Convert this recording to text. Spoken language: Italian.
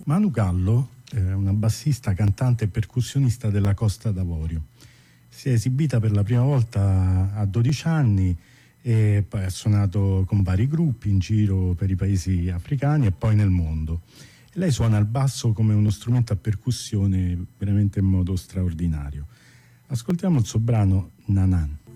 Manu Gallo è una bassista, cantante e percussionista della Costa d'Avorio. Si è esibita per la prima volta a 12 anni e poi ha suonato con vari gruppi in giro per i paesi africani e poi nel mondo. Lei suona il basso come uno strumento a percussione veramente in modo straordinario. Ascoltiamo il suo brano Nanan.